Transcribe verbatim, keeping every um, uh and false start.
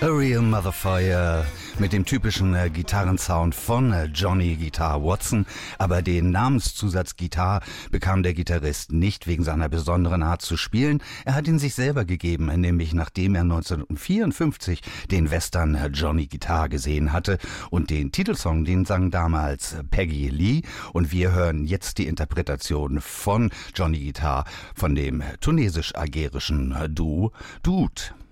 A Real Motherfire mit dem typischen äh, Gitarrensound von äh, Johnny Guitar Watson, aber den Namenszusatz Guitar bekam der Gitarrist nicht wegen seiner besonderen Art zu spielen. Er hat ihn sich selber gegeben, nämlich nachdem er neunzehnhundertvierundfünfzig den Western äh, Johnny Guitar gesehen hatte, und den Titelsong, den sang damals äh, Peggy Lee, und wir hören jetzt die Interpretation von Johnny Guitar von dem tunesisch-algerischen äh, Duo Dude.